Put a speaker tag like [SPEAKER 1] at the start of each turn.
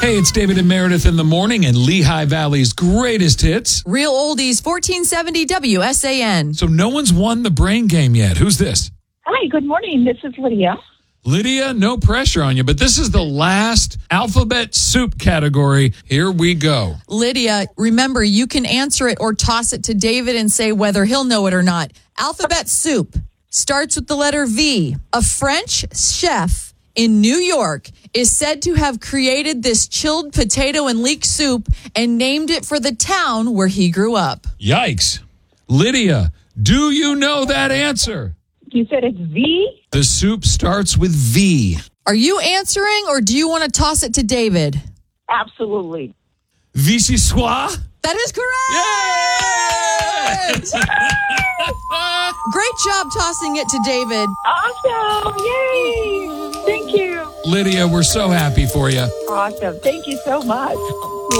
[SPEAKER 1] Hey, it's David and Meredith in the morning and Lehigh Valley's greatest hits.
[SPEAKER 2] Real Oldies, 1470 WSAN.
[SPEAKER 1] So no one's won the brain game yet. Who's this?
[SPEAKER 3] Hi, good morning. This is Lydia.
[SPEAKER 1] Lydia, no pressure on you, but this is the last alphabet soup category. Here we go.
[SPEAKER 2] Lydia, remember, you can answer it or toss it to David and say whether he'll know it or not. Alphabet soup starts with the letter V. A French chef in New York is said to have created this chilled potato and leek soup and named it for the town where he grew up.
[SPEAKER 1] Yikes. Lydia, do you know that answer?
[SPEAKER 3] You said it's V?
[SPEAKER 1] The soup starts with V.
[SPEAKER 2] Are you answering or do you want to toss it to David?
[SPEAKER 3] Absolutely.
[SPEAKER 1] Vichyssoise?
[SPEAKER 2] That is correct! Great job tossing it to David.
[SPEAKER 3] Awesome. Yay. Thank you.
[SPEAKER 1] Lydia, we're so happy for you.
[SPEAKER 3] Awesome. Thank you so much.